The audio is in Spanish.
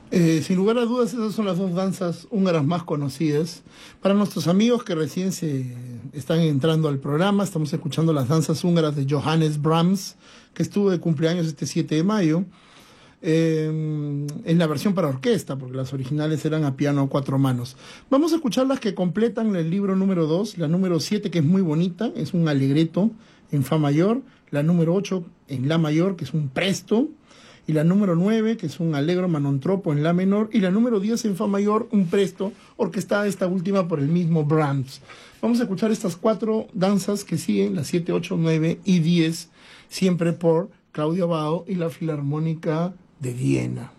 Sin lugar a dudas, esas son las dos danzas húngaras más conocidas. Para nuestros amigos que recién se están entrando al programa, estamos escuchando las danzas húngaras de Johannes Brahms, que estuvo de cumpleaños este 7 de mayo, en la versión para orquesta, porque las originales eran a piano a cuatro manos. Vamos a escuchar las que completan el libro número 2, la número 7, que es muy bonita, es un alegreto en fa mayor, la número 8 en la mayor, que es un presto, y la número 9, que es un allegro manontropo en la menor, y la número 10 en fa mayor, un presto, orquestada esta última por el mismo Brahms. Vamos a escuchar estas cuatro danzas que siguen, las 7, 8, 9 y 10, siempre por Claudio Abbado y la Filarmónica de Viena.